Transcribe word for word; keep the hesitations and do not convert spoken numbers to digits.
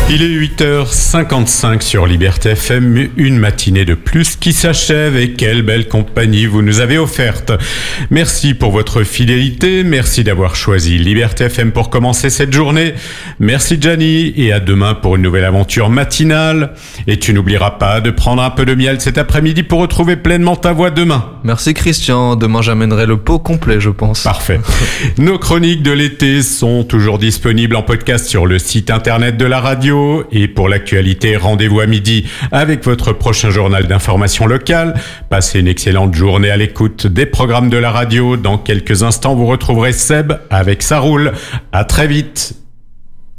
Il est huit heures cinquante-cinq sur Liberté F M, une matinée de plus qui s'achève et quelle belle compagnie vous nous avez offerte. Merci pour votre fidélité, merci d'avoir choisi Liberté F M pour commencer cette journée. Merci Gianni et à demain pour une nouvelle aventure matinale. Et tu n'oublieras pas de prendre un peu de miel cet après-midi pour retrouver pleinement ta voix demain. Merci Christian, demain j'amènerai le pot complet je pense. Parfait. Nos chroniques de l'été sont toujours disponibles en podcast sur le site internet de la radio. Et pour l'actualité, rendez-vous à midi avec votre prochain journal d'information locale. Passez une excellente journée à l'écoute des programmes de la radio. Dans quelques instants, vous retrouverez Seb avec Ça roule. À très vite.